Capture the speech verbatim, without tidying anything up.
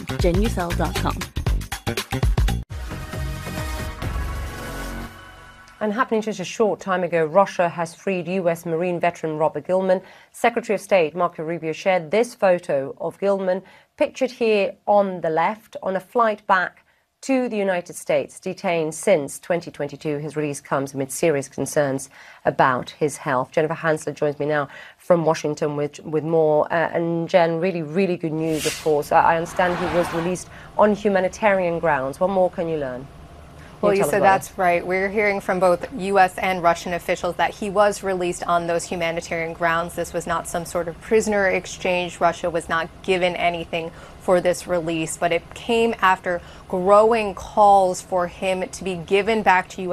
jen ucell dot com. And happening just a short time ago, Russia has freed U S Marine veteran Robert Gilman. Secretary of State Marco Rubio shared this photo of Gilman, pictured here on the left, on a flight back to the United States, detained since twenty twenty-two. His release comes amid serious concerns about his health. Jennifer Hansler joins me now from Washington with with more. Uh, and Jen, really, really good news, of course. I, I understand he was released on humanitarian grounds. What more can you learn? Well, you said that's right. We're hearing from both U S and Russian officials that he was released on those humanitarian grounds. This was not some sort of prisoner exchange. Russia was not given anything for this release, but it came after growing calls for him to be given back to U S